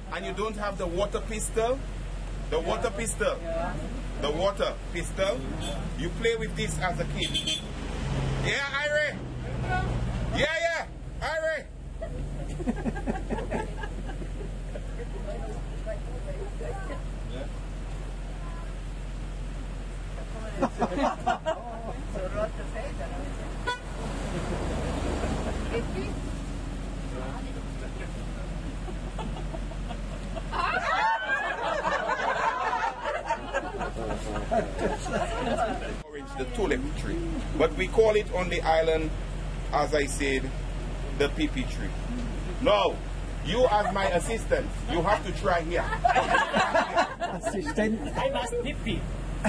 and you don't have the water pistol, the water pistol, you play with this as a kid. Yeah, Irie. Yeah, Irie. Orange, the tulip tree, but we call it on the island, as I said, the pee-pee tree. No, you as my assistant, you have to try here. Assistant? I must pee-pee.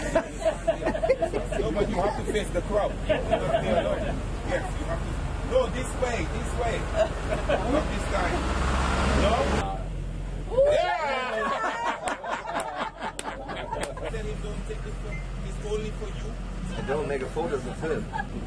No, but you have to face the crowd. Yes, you have to. No, this way. Not this time. No? Yeah! Tell him don't take this one. It's only for you. And don't make a photo of the film.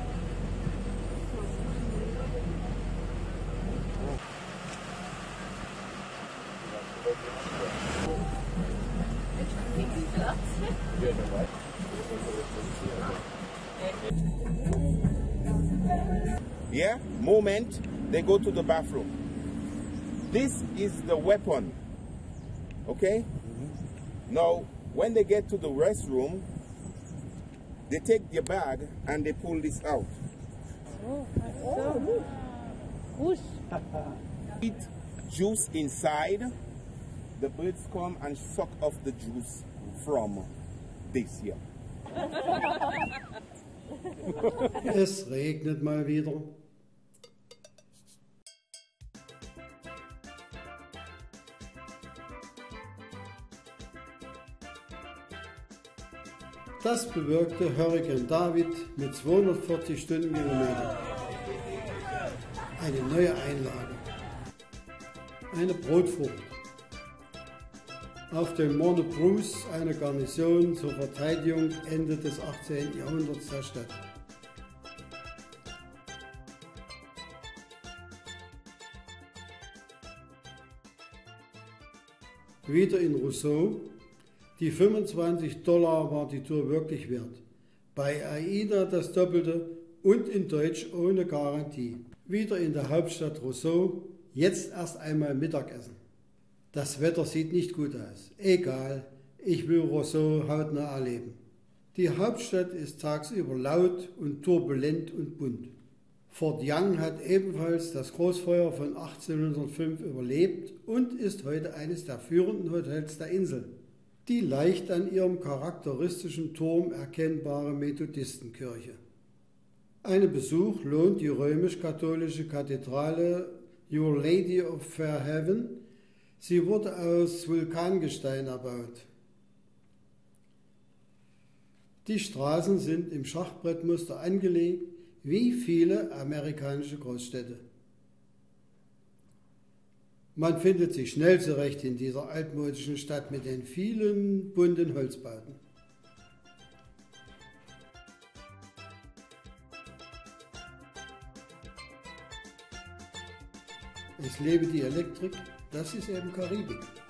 Yeah, moment, they go to the bathroom. This is the weapon, okay? Now, when they get to the restroom, they take their bag and they pull this out. Eat juice inside, the birds come and suck off the juice from this here. Es regnet mal wieder. Das bewirkte Hurrikan David mit 240 Stundenkilometern. Eine neue Einlage. Eine Brotfrucht. Auf dem Morne Bruce, eine Garnison zur Verteidigung Ende des 18. Jahrhunderts der Stadt. Wieder in Roseau. Die $25 war die Tour wirklich wert. Bei AIDA das Doppelte und in Deutsch ohne Garantie. Wieder in der Hauptstadt Roseau, jetzt erst einmal Mittagessen. Das Wetter sieht nicht gut aus. Egal, ich will Roseau hautnah erleben. Die Hauptstadt ist tagsüber laut und turbulent und bunt. Fort Young hat ebenfalls das Großfeuer von 1805 überlebt und ist heute eines der führenden Hotels der Insel. Die leicht an ihrem charakteristischen Turm erkennbare Methodistenkirche. Einen Besuch lohnt die römisch-katholische Kathedrale Your Lady of Fair Heaven. Sie wurde aus Vulkangestein erbaut. Die Straßen sind im Schachbrettmuster angelegt, wie viele amerikanische Großstädte. Man findet sich schnell zurecht in dieser altmodischen Stadt mit den vielen bunten Holzbauten. Es lebe die Elektrik, das ist eben Karibik.